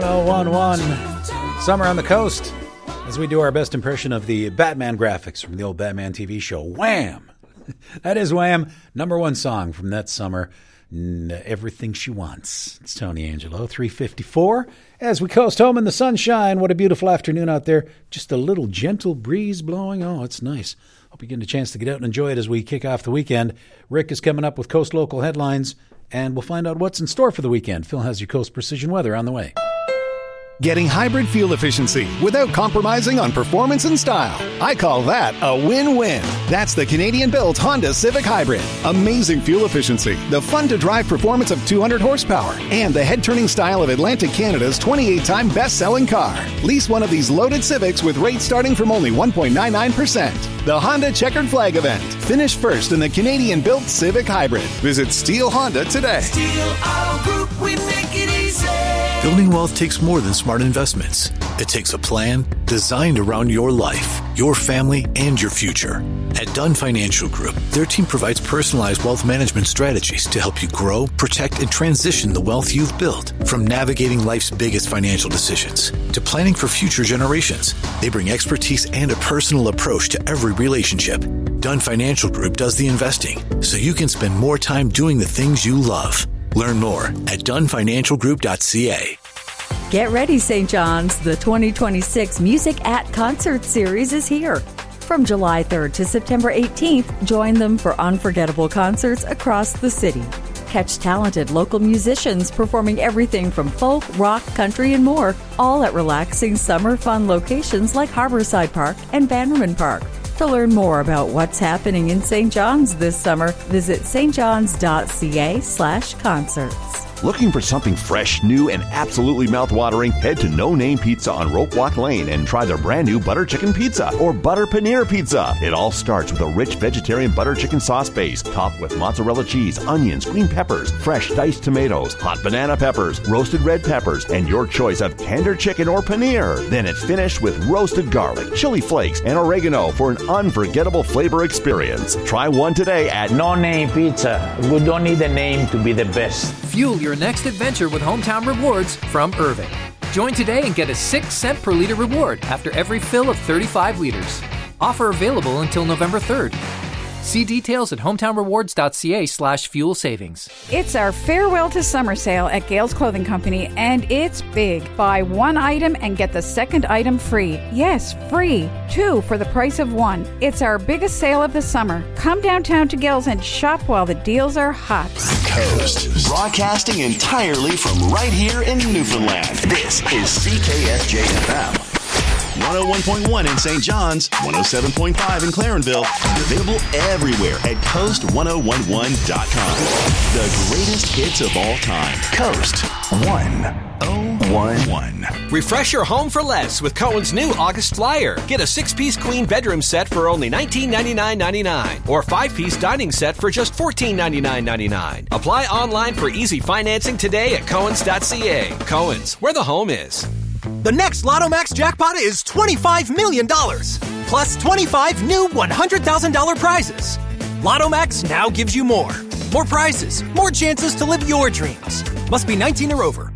101 Summer on the Coast, as we do our best impression of the Batman graphics from the old Batman TV show. Wham! That is Wham! Number one song from that summer. Everything She Wants. It's Tony Angelo, 3:54. As we coast home in the sunshine, what a beautiful afternoon out there. Just a little gentle breeze blowing. Oh, it's nice. Hope you get a chance to get out and enjoy it as we kick off the weekend. Rick is coming up with Coast Local headlines, and we'll find out what's in store for the weekend. Phil has your Coast Precision weather on the way. Getting hybrid fuel efficiency without compromising on performance and style. I call that a win-win. That's the Canadian-built Honda Civic Hybrid. Amazing fuel efficiency, the fun-to-drive performance of 200 horsepower, and the head-turning style of Atlantic Canada's 28-time best-selling car. Lease one of these loaded Civics with rates starting from only 1.99%. The Honda Checkered Flag event. Finish first in the Canadian-built Civic Hybrid. Visit Steel Honda today. Steel Auto Group, we make it easy. Building wealth takes more than smart investments. It takes a plan designed around your life, your family, and your future. At Dunn Financial Group, their team provides personalized wealth management strategies to help you grow, protect, and transition the wealth you've built. From navigating life's biggest financial decisions to planning for future generations, they bring expertise and a personal approach to every relationship. Dunn Financial Group does the investing so you can spend more time doing the things you love. Learn more at dunnfinancialgroup.ca. Get ready, St. John's. The 2026 Music at Concert Series is here. From July 3rd to September 18th, join them for unforgettable concerts across the city. Catch talented local musicians performing everything from folk, rock, country, and more, all at relaxing summer fun locations like Harborside Park and Bannerman Park. To learn more about what's happening in St. John's this summer, visit stjohns.ca/concerts. Looking for something fresh, new, and absolutely mouth-watering? Head to No Name Pizza on Rope Walk Lane and try their brand new butter chicken pizza or butter paneer pizza. It all starts with a rich vegetarian butter chicken sauce base, topped with mozzarella cheese, onions, green peppers, fresh diced tomatoes, hot banana peppers, roasted red peppers, and your choice of tender chicken or paneer. Then it's finished with roasted garlic, chili flakes, and oregano for an unforgettable flavor experience. Try one today at No Name Pizza. We don't need a name to be the best. Fuel your next adventure with Hometown Rewards from Irving. Join today and get a 6-cent per liter reward after every fill of 35 liters. Offer available until November 3rd. See details at hometownrewards.ca/fuel savings. It's our farewell to summer sale at Gales Clothing Company, and it's big. Buy one item and get the second item free. Yes, free. 2 for the price of 1. It's our biggest sale of the summer. Come downtown to Gales and shop while the deals are hot. Coast, broadcasting entirely from right here in Newfoundland. This is CKSJ-FM. 101.1 in St. John's, 107.5 in Clarenville. Available everywhere at coast1011.com. The greatest hits of all time. Coast 1011. Refresh your home for less with Cohen's new August flyer. Get a 6-piece queen bedroom set for only $1999.99 or 5-piece dining set for just $1499.99. Apply online for easy financing today at Cohens.ca. Cohen's, where the home is. The next Lotto Max jackpot is $25 million, plus 25 new $100,000 prizes. Lotto Max now gives you more. More prizes, more chances to live your dreams. Must be 19 or over.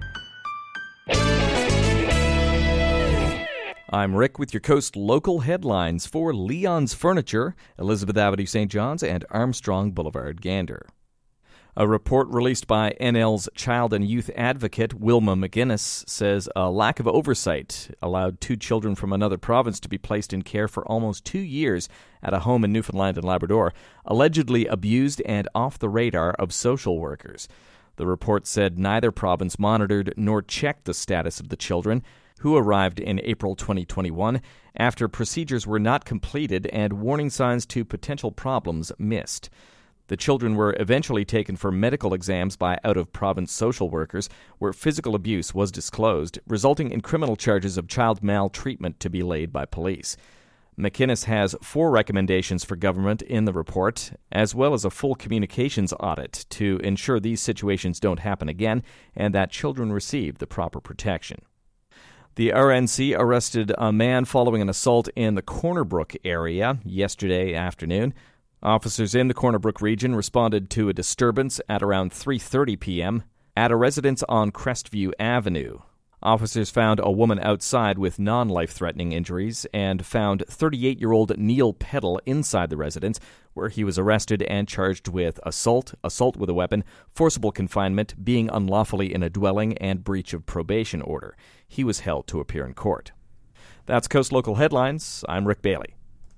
I'm Rick with your Coast Local headlines for Leon's Furniture, Elizabeth Avenue, St. John's, and Armstrong Boulevard, Gander. A report released by NL's Child and Youth Advocate, Wilma McGuinness, says a lack of oversight allowed 2 children from another province to be placed in care for almost 2 years at a home in Newfoundland and Labrador, allegedly abused and off the radar of social workers. The report said neither province monitored nor checked the status of the children, who arrived in April 2021 after procedures were not completed and warning signs to potential problems missed. The children were eventually taken for medical exams by out-of-province social workers, where physical abuse was disclosed, resulting in criminal charges of child maltreatment to be laid by police. McInnes has 4 recommendations for government in the report, as well as a full communications audit to ensure these situations don't happen again and that children receive the proper protection. The RNC arrested a man following an assault in the Corner Brook area yesterday afternoon. Officers in the Corner Brook region responded to a disturbance at around 3:30 p.m. at a residence on Crestview Avenue. Officers found a woman outside with non-life-threatening injuries and found 38-year-old Neil Peddle inside the residence, where he was arrested and charged with assault with a weapon, forcible confinement, being unlawfully in a dwelling, and breach of probation order. He was held to appear in court. That's Coast Local Headlines. I'm Rick Bailey.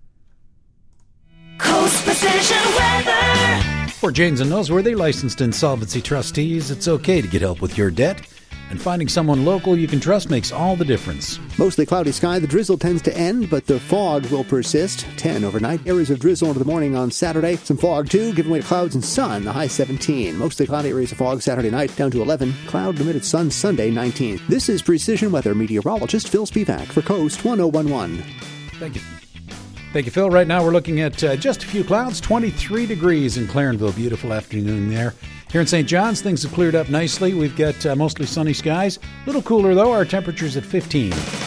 Coast Precision Weather. For Janes and Noseworthy, licensed insolvency trustees, it's okay to get help with your debt. And finding someone local you can trust makes all the difference. Mostly cloudy sky. The drizzle tends to end, but the fog will persist. 10 overnight. Areas of drizzle into the morning on Saturday. Some fog, too, giving way to clouds and sun. The high 17. Mostly cloudy areas of fog Saturday night, down to 11. Cloud limited sun Sunday, 19. This is Precision Weather meteorologist Phil Spivak for Coast 1011. Thank you. Thank you, Phil. Right now we're looking at just a few clouds, 23 degrees in Clarenville. Beautiful afternoon there. Here in St. John's, things have cleared up nicely. We've got mostly sunny skies. A little cooler, though. Our temperature's at 15.